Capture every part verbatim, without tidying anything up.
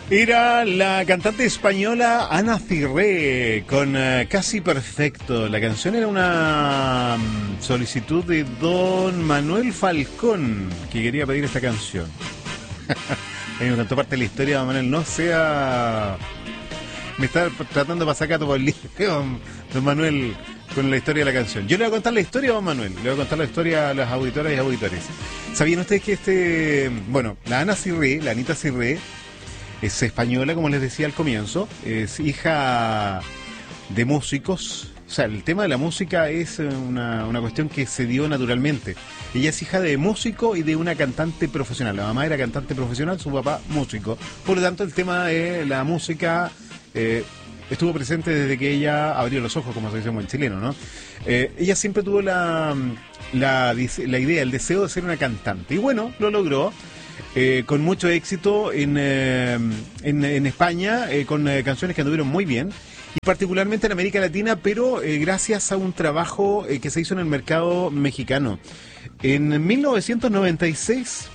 Era la cantante española Ana Cirré con uh, Casi Perfecto. La canción era una um, solicitud de don Manuel Falcón, que quería pedir esta canción. Ahí me contó parte de la historia, don Manuel. No sea... Me está tratando de pasar gato por el lío, don, don Manuel, con la historia de la canción. Yo le voy a contar la historia a don Manuel. Le voy a contar la historia a las auditoras y auditores. ¿Sabían ustedes que este... Bueno, la Ana Cirré, la Anita Cirré, es española, como les decía al comienzo, es hija de músicos. O sea, el tema de la música es una, una cuestión que se dio naturalmente. Ella es hija de músico y de una cantante profesional. La mamá era cantante profesional, su papá músico. Por lo tanto, el tema de la música eh, estuvo presente desde que ella abrió los ojos, como se dice en chileno, ¿no? Eh, ella siempre tuvo la, la, la idea, el deseo de ser una cantante. Y bueno, lo logró. Eh, con mucho éxito en, eh, en, en España, eh, con eh, canciones que anduvieron muy bien, y particularmente en América Latina, pero eh, gracias a un trabajo eh, que se hizo en el mercado mexicano. En mil novecientos noventa y seis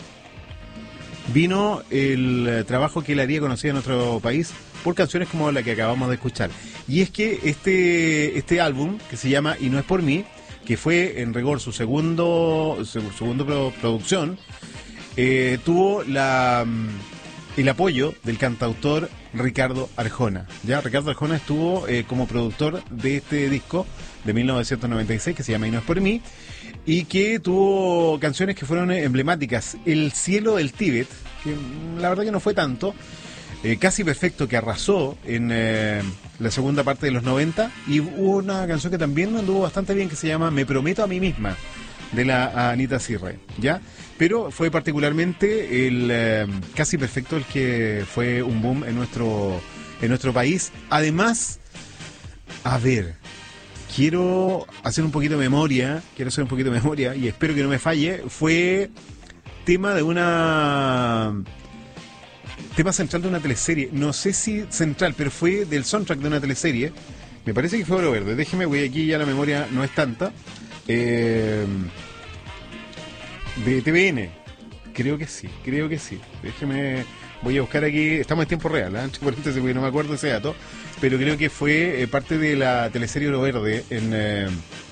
vino el eh, trabajo que le haría conocida en nuestro país por canciones como la que acabamos de escuchar. Y es que este, este álbum, que se llama Y no es por mí, que fue en rigor su segundo, su segundo pro, producción, Eh, tuvo la, el apoyo del cantautor Ricardo Arjona. Ya Ricardo Arjona estuvo eh, como productor de este disco de mil novecientos noventa y seis, que se llama Y no es por mí, y que tuvo canciones que fueron emblemáticas. El cielo del Tíbet, que la verdad que no fue tanto. eh, Casi Perfecto, que arrasó en eh, la segunda parte de los noventa, y hubo una canción que también anduvo bastante bien, que se llama Me prometo a mí misma, de la Anita Cirré, ¿ya? Pero fue particularmente el eh, Casi Perfecto el que fue un boom en nuestro en nuestro país. Además, a ver, quiero hacer un poquito de memoria, quiero hacer un poquito de memoria y espero que no me falle. Fue tema de una tema central de una teleserie, no sé si central, pero fue del soundtrack de una teleserie. Me parece que fue Oro Verde. Déjeme, voy aquí, ya la memoria no es tanta. Eh, de T V N, creo que sí, creo que sí. Déjeme, voy a buscar aquí, estamos en tiempo real, ¿eh? Por entonces, porque no me acuerdo ese dato, pero creo que fue eh, parte de la teleserie Oro Verde en eh,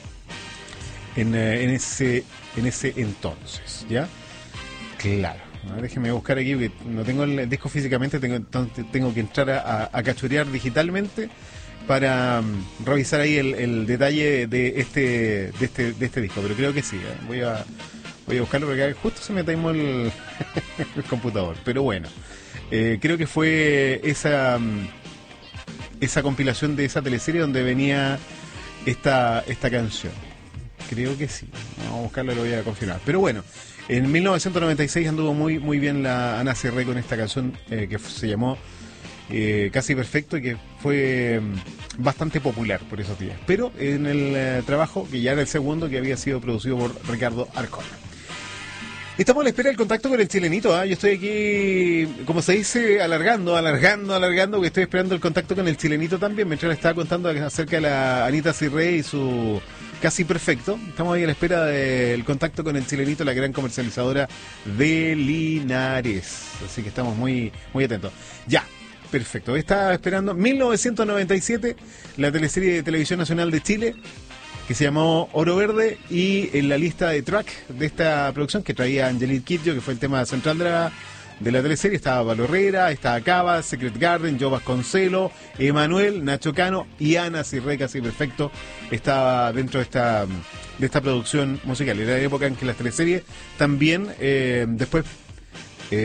en, eh, en ese en ese entonces, ¿ya? Claro. A ver, déjeme buscar aquí, porque no tengo el disco físicamente, tengo, entonces tengo que entrar a, a cachurear digitalmente para um, revisar ahí el, el detalle de este de este de este disco, pero creo que sí, ¿eh? voy a voy a buscarlo porque justo se me taimó el, el computador, pero bueno, eh, creo que fue esa um, esa compilación de esa teleserie donde venía esta esta canción, creo que sí, vamos a buscarlo y lo voy a confirmar, pero bueno, en mil novecientos noventa y seis anduvo muy muy bien la Ana Cirré con esta canción eh, que se llamó Eh, Casi Perfecto, y que fue um, bastante popular por esos días, pero en el eh, trabajo, que ya era el segundo, que había sido producido por Ricardo Arjona. Estamos a la espera del contacto con el chilenito, ¿eh? Yo estoy aquí, como se dice, alargando, alargando, alargando, que estoy esperando el contacto con el chilenito también, mientras le estaba contando acerca de la Anita Cirré y su Casi Perfecto. Estamos ahí a la espera del contacto con el chilenito, la gran comercializadora de Linares, así que estamos muy, muy atentos. Ya. Perfecto, estaba esperando mil novecientos noventa y siete, la teleserie de Televisión Nacional de Chile, que se llamó Oro Verde, y en la lista de track de esta producción que traía Angelique Kidjo, que fue el tema central de la, de la teleserie, estaba Valo Herrera, estaba Cava, Secret Garden, Joe Vasconcelo, Emanuel, Nacho Cano y Ana Cirré. Casi Perfecto estaba dentro de esta, de esta producción musical. Era la época en que las teleseries también eh, después eh,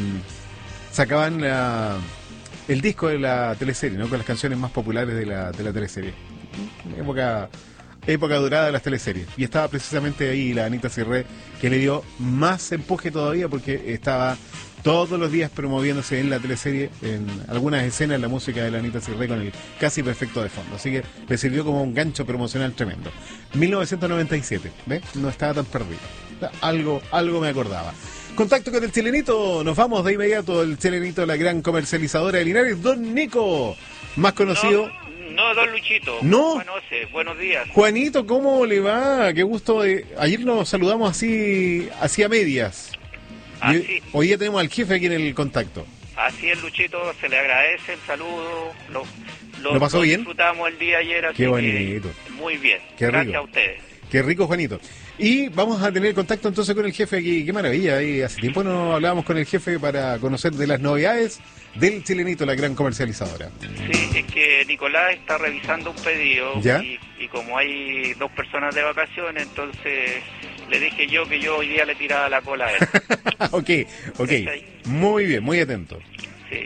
sacaban la... el disco de la teleserie, ¿no? Con las canciones más populares de la, de la teleserie. Época, época dorada de las teleseries. Y estaba precisamente ahí la Anita Cirré, que le dio más empuje todavía, porque estaba todos los días promoviéndose en la teleserie, en algunas escenas, la música de la Anita Cirré con el Casi Perfecto de fondo. Así que le sirvió como un gancho promocional tremendo. mil novecientos noventa y siete, ¿ves? No estaba tan perdido. Algo, algo me acordaba. Contacto con el chilenito, nos vamos de inmediato. El chilenito, la gran comercializadora de Linares, don Nico, más conocido. No, no don Luchito. No. Buenos, buenos días. Juanito, ¿cómo le va? Qué gusto. De... Ayer nos saludamos así, así a medias. Así. Hoy día tenemos al jefe aquí en el contacto. Ah, Así es, Luchito, se le agradece el saludo. Lo, lo, ¿Lo pasó lo bien? Disfrutamos el día ayer, así Qué bonito. que muy bien. Qué Gracias rico. a ustedes. Qué rico, Juanito. Y vamos a tener contacto entonces con el jefe aquí. Qué maravilla. Y hace tiempo no hablábamos con el jefe para conocer de las novedades del Chilenito, la gran comercializadora. Sí, es que Nicolás está revisando un pedido. ¿Ya? Y, y como hay dos personas de vacaciones, entonces le dije yo que yo hoy día le tiraba la cola a él. ok, ok. Muy bien, muy atento. Sí.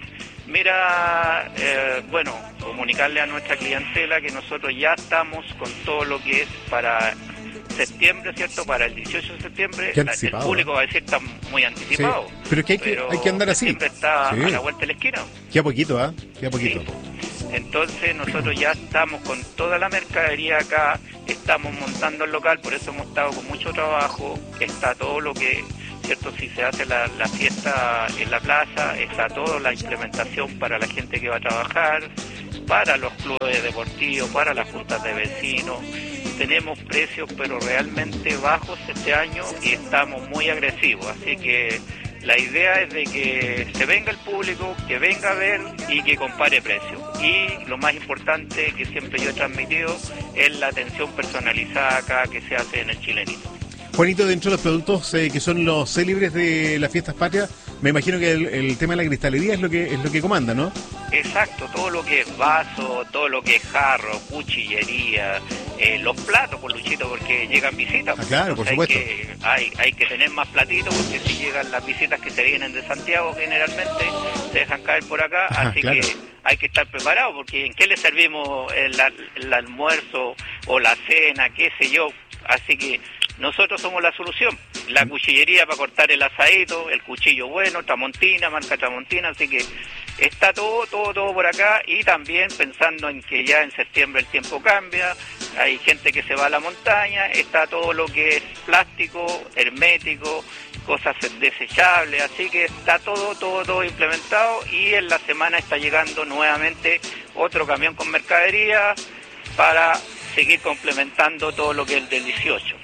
Mira, eh, bueno, comunicarle a nuestra clientela que nosotros ya estamos con todo lo que es para septiembre, ¿cierto? Para el dieciocho de septiembre. Qué La, el anticipado, público ¿eh? va a decir está muy anticipado. Sí. Pero es que hay que, pero hay que andar así. Siempre está Sí. a la vuelta de la esquina. Queda poquito, ¿ah? ¿eh? Queda poquito. Sí. Entonces nosotros ya estamos con toda la mercadería acá, estamos montando el local, por eso hemos estado con mucho trabajo, está todo lo que, ¿cierto? Si se hace la, la fiesta en la plaza, está toda la implementación para la gente que va a trabajar, para los clubes deportivos, para las juntas de vecinos. Tenemos precios pero realmente bajos este año y estamos muy agresivos, así que la idea es de que se venga el público, que venga a ver y que compare precios. Y lo más importante que siempre yo he transmitido es la atención personalizada acá que se hace en el Chilenito. Juanito, dentro de los productos eh, que son los célebres de las fiestas patrias, me imagino que el, el tema de la cristalería es lo que es lo que comanda, ¿no? Exacto, todo lo que es vaso, todo lo que es jarro, cuchillería, eh, los platos, por Luchito, porque llegan visitas. Ah, claro, por supuesto. Hay que, hay, hay que tener más platitos, porque si llegan las visitas que se vienen de Santiago, generalmente se dejan caer por acá, Ajá, así claro. que hay que estar preparado, porque ¿en qué le servimos el, el almuerzo o la cena, qué sé yo? Así que nosotros somos la solución. La cuchillería para cortar el asadito, el cuchillo bueno, Tramontina, marca Tramontina, así que está todo, todo, todo por acá. Y también pensando en que ya en septiembre el tiempo cambia, hay gente que se va a la montaña, está todo lo que es plástico, hermético, cosas desechables, así que está todo, todo, todo implementado. Y en la semana está llegando nuevamente otro camión con mercadería para seguir complementando todo lo que es el del dieciocho.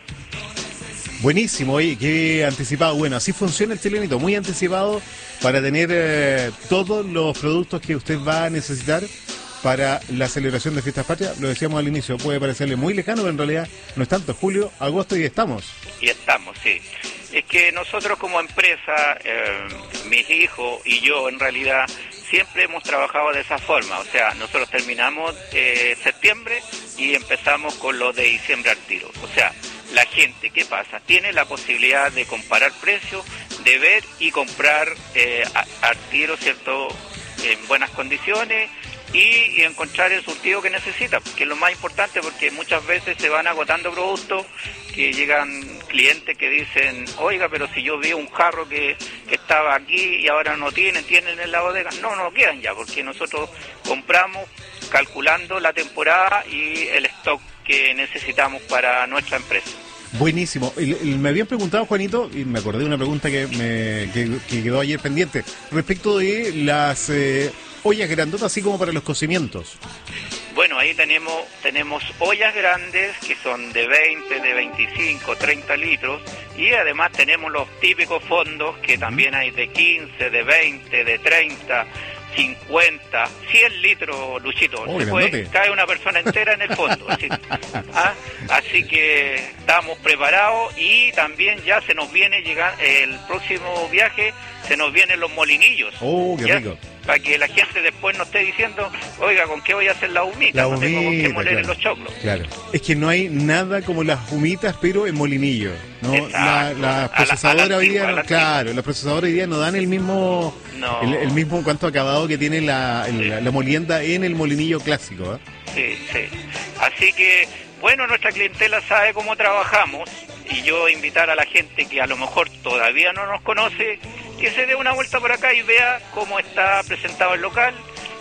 Buenísimo, oye, qué anticipado. Bueno, así funciona el Chilenito, muy anticipado para tener eh, todos los productos que usted va a necesitar para la celebración de Fiestas Patrias. Lo decíamos al inicio, puede parecerle muy lejano, pero en realidad no es tanto. Julio, agosto y estamos. Y estamos, sí. Es que nosotros como empresa, eh, mis hijos y yo en realidad siempre hemos trabajado de esa forma. O sea, nosotros terminamos eh, septiembre y empezamos con lo de diciembre al tiro. O sea, la gente, ¿qué pasa? Tiene la posibilidad de comparar precios, de ver y comprar eh, al tiro, ¿cierto?, en buenas condiciones y, y encontrar el surtido que necesita, que es lo más importante, porque muchas veces se van agotando productos, que llegan clientes que dicen, oiga, pero si yo vi un jarro que, que estaba aquí y ahora no tienen, tienen en la bodega. No, no quedan ya, porque nosotros compramos calculando la temporada y el stock que necesitamos para nuestra empresa. Buenísimo. Y, y me habían preguntado, Juanito, y me acordé de una pregunta que me que, que quedó ayer pendiente, respecto de las eh, ollas grandotas, así como para los cocimientos. Bueno, ahí tenemos tenemos ollas grandes que son de veinte, de veinticinco, treinta litros, y además tenemos los típicos fondos que también hay de quince, de veinte, de treinta, cincuenta, cien litros, Luchito. Oh, Se puede, cae una persona entera en el fondo. Así, ¿ah? Así que estamos preparados y también ya se nos viene llegar el próximo viaje, se nos vienen los molinillos. Oh, qué ¿ya? rico. Para que la gente después no esté diciendo, oiga, ¿con qué voy a hacer la humita? La no humita, tengo con qué moler claro, en los choclos. Claro. Es que no hay nada como las humitas, pero en molinillo. ¿No? La, la procesadora hoy día, no, claro, los procesadores hoy día no dan el mismo, no. el, el mismo en cuanto a acabado que tiene la, el, sí. la, la molienda en el molinillo clásico. ¿eh? Sí, sí. Así que, bueno, nuestra clientela sabe cómo trabajamos y yo invitar a la gente que a lo mejor todavía no nos conoce, que se dé una vuelta por acá y vea cómo está presentado el local,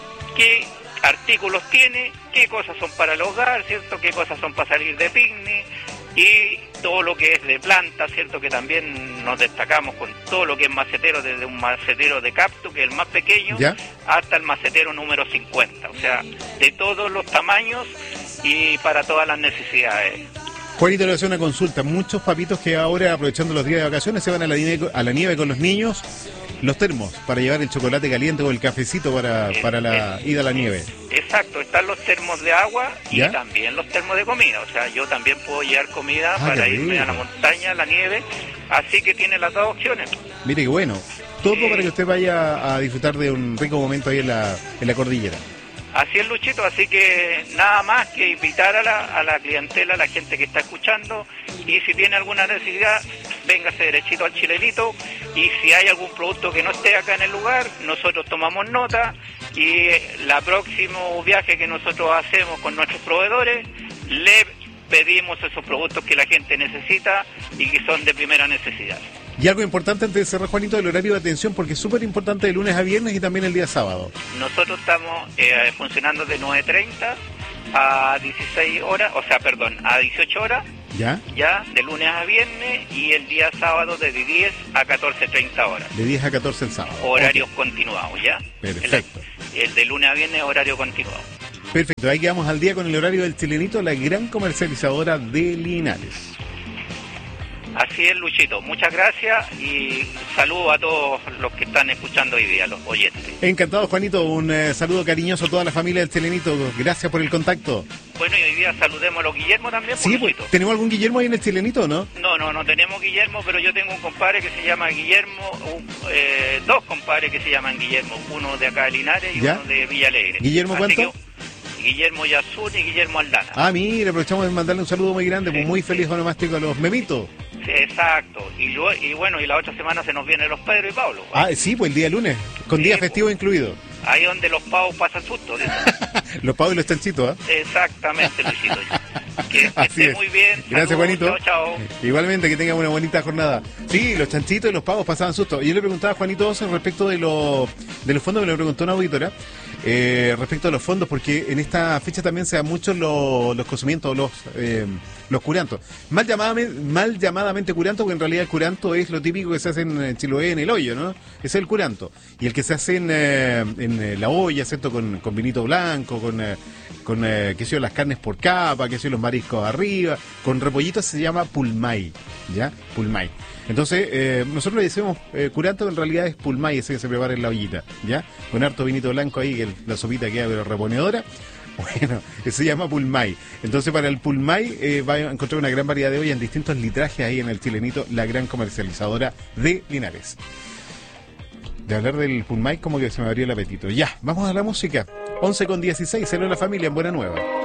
qué artículos tiene, qué cosas son para el hogar, ¿cierto? Qué cosas son para salir de picnic y todo lo que es de planta, ¿cierto? Que también nos destacamos con todo lo que es macetero, desde un macetero de cactus, que es el más pequeño, ¿ya?, hasta el macetero número cincuenta, o sea, de todos los tamaños y para todas las necesidades. Juanito, le voy a hacer una consulta. Muchos papitos que ahora, aprovechando los días de vacaciones, se van a la nieve, a la nieve con los niños Los termos para llevar el chocolate caliente o el cafecito para, Eh, para la eh, ida a la nieve. Exacto, están los termos de agua y ¿Ya? también los termos de comida. O sea, yo también puedo llevar comida Ah, para qué irme rico. a la montaña, a la nieve. Así que tiene las dos opciones. Mire qué bueno. Todo Sí. para que usted vaya a disfrutar de un rico momento ahí en la, en la cordillera. Así es, Luchito, así que nada más que invitar a la, a la clientela, a la gente que está escuchando, y si tiene alguna necesidad, véngase derechito al Chilenito, y si hay algún producto que no esté acá en el lugar, nosotros tomamos nota, y la próximo viaje que nosotros hacemos con nuestros proveedores, le pedimos esos productos que la gente necesita y que son de primera necesidad. Y algo importante antes de cerrar, Juanito, el horario de atención, porque es súper importante de lunes a viernes y también el día sábado. Nosotros estamos eh, funcionando de nueve treinta a dieciséis horas, o sea, perdón, a dieciocho horas, ¿Ya? ya, de lunes a viernes, y el día sábado de diez a catorce treinta horas. De diez a catorce el sábado. Horarios Ok. continuados, ¿ya? Perfecto. El, el de lunes a viernes, horario continuado. Perfecto, ahí quedamos al día con el horario del Chilenito, la gran comercializadora de Linares. Así es, Luchito. Muchas gracias y saludo a todos los que están escuchando hoy día, los oyentes. Encantado, Juanito, un eh, saludo cariñoso a toda la familia del Chilenito, gracias por el contacto. Bueno, y hoy día saludemos a los Guillermo también, Sí, por pues, Luchito. ¿tenemos algún Guillermo ahí en el Chilenito o no? No, no, no tenemos Guillermo, pero yo tengo un compadre que se llama Guillermo, un, eh, dos compadres que se llaman Guillermo, uno de acá de Linares y ¿Ya? uno de Villa Alegre. ¿Guillermo Así cuánto? que, Guillermo Yasun y Guillermo Aldana. Ah, mira, aprovechamos de mandarle un saludo muy grande, pues Sí. muy feliz onomástico a los memitos. Sí, exacto. Y, luego- y bueno, y la otra semana se nos vienen los Pedro y Pablo. Ah, sí, pues el día lunes, con Sí, día pues. festivo incluido. Ahí donde los pavos pasan susto. ¿Sí? Los pavos y los chanchitos, ¿ah? Exactamente, Luisito. Que Así esté es. muy bien. Gracias, Saludos, Juanito. Chao, chao. Igualmente, que tengan una bonita jornada. Sí, los chanchitos y los pavos pasaban susto. Yo le preguntaba a Juanito Oso respecto de, lo, de los fondos, me lo preguntó una auditora, eh, respecto a los fondos, porque en esta fecha también se dan muchos los, los consumimientos, los, eh, los curantos. Mal, llamadamente, mal llamadamente curanto, porque en realidad el curanto es lo típico que se hace en Chiloé, en el hoyo, ¿no? Ese es el curanto. Y el que se hace en, eh, en eh, la olla, ¿cierto? Con, con vinito blanco, con... Eh, con, eh, qué sé yo, las carnes por capa, qué sé yo, los mariscos arriba, con repollitos se llama pulmay, ¿ya? Pulmay. Entonces, eh, nosotros le decimos eh, curanto, pero en realidad es pulmay, ese que se prepara en la ollita, ¿ya? Con harto vinito blanco ahí, que el- la sopita queda pero reponedora. Bueno, se llama pulmay. Entonces, para el pulmay eh, va a encontrar una gran variedad de ollas en distintos litrajes ahí en el Chilenito, la gran comercializadora de Linares. De hablar del pulmay, como que se me abrió el apetito. Ya, vamos a la música. once con dieciséis, cero la familia en Buena Nueva.